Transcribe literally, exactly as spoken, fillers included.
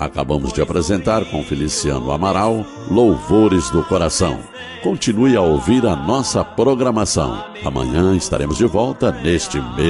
Acabamos de apresentar com Feliciano Amaral, Louvores do Coração. Continue a ouvir a nossa programação. Amanhã estaremos de volta neste mês.